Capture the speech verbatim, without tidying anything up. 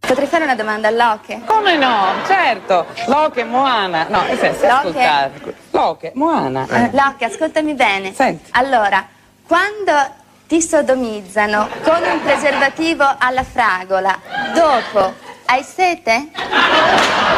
Potrei fare una domanda a Loche? Come no? Certo. Loche, Moana. No, senti, ascoltate. Loche, Moana. Eh. Loche, ascoltami bene. Senti. Allora, quando ti sodomizzano con un preservativo alla fragola, dopo hai sete?